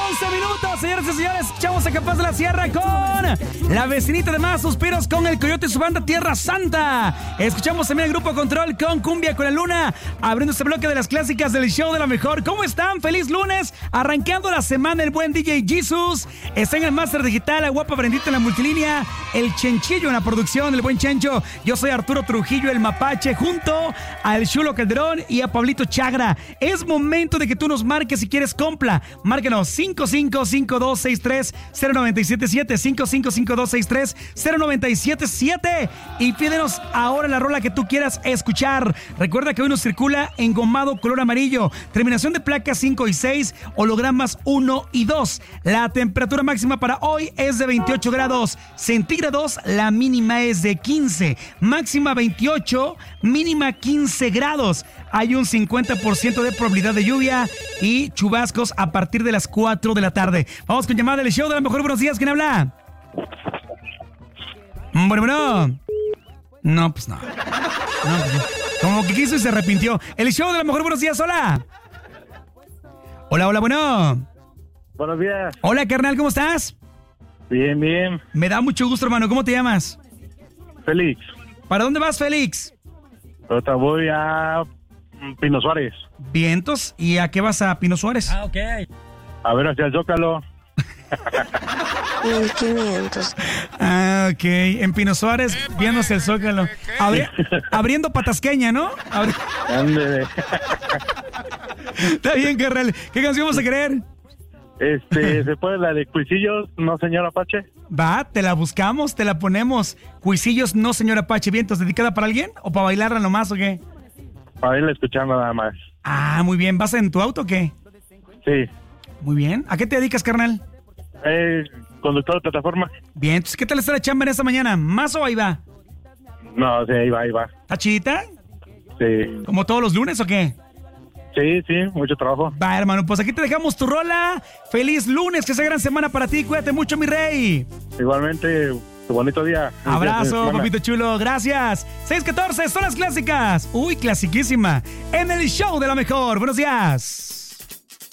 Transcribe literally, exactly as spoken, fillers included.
once minutos, señoras y señores. Escuchamos a Capaz de la Sierra con La Vecinita de Más Suspiros con El Coyote y su banda Tierra Santa. Escuchamos también el Grupo Control con Cumbia con la Luna, abriendo este bloque de las clásicas del show de la mejor. ¿Cómo están? Feliz lunes, arrancando la semana el buen D J Jesus. Está en el Máster Digital, la guapa Brendita en la multilínea, el Chenchillo en la producción, el buen Chencho. Yo soy Arturo Trujillo, el Mapache, junto al Chulo Calderón y a Pablito Chagra. Es momento de que tú nos marques si quieres compra. Márquenos cinco cinco cinco dos seis tres cero nueve siete siete, cinco cinco cinco dos seis tres cero nueve siete siete, y pídenos ahora la rola que tú quieras escuchar. Recuerda que hoy nos circula engomado color amarillo, terminación de placas cinco y seis, hologramas uno y dos. La temperatura máxima para hoy es de veintiocho grados centígrados, la mínima es de quince, máxima veintiocho, mínima quince grados. Hay un cincuenta por ciento de probabilidad de lluvia y chubascos a partir de las cuatro de la tarde. Vamos con llamada del show de la mejor. Buenos días, ¿quién habla? Bueno, bueno. No, pues no. no pues no. Como que quiso y se arrepintió. El show de la mejor. Buenos días, hola. Hola, hola, bueno. Buenos días. Hola, carnal, ¿cómo estás? Bien, bien. Me da mucho gusto, hermano. ¿Cómo te llamas? Félix. ¿Para dónde vas, Félix? Ahorita voy a Pino Suárez. Vientos. ¿Y a qué vas a Pino Suárez? Ah, ok. A ver hacia el Zócalo. mil quinientos. Ah, ok. En Pino Suárez, viéndose el Zócalo. Abri- abriendo patasqueña, ¿no? Abri- Ándele. Está bien, carnal. ¿Qué canción vas a querer? Este, ¿se puede la de Cuisillos, no señor Apache? Va, te la buscamos, te la ponemos. Cuisillos, no, señor Apache. Vientos, ¿dedicada para alguien? ¿O para bailarla nomás o qué? Para irla escuchando nada más. Ah, muy bien. ¿Vas en tu auto o qué? Sí. Muy bien. ¿A qué te dedicas, carnal? Eh, conductor de plataforma. Bien, entonces, ¿qué tal está la chamba en esta mañana? ¿Más o ahí va? No, sí, ahí va, ahí va. ¿Está chidita? Sí. ¿Como todos los lunes o qué? Sí, sí, mucho trabajo. Va, hermano, pues aquí te dejamos tu rola. Feliz lunes, que sea gran semana para ti. Cuídate mucho, mi rey. Igualmente, tu bonito día. Abrazo, papito chulo, gracias. seis catorce, son las clásicas. Uy, clasiquísima. En el show de la mejor. Buenos días.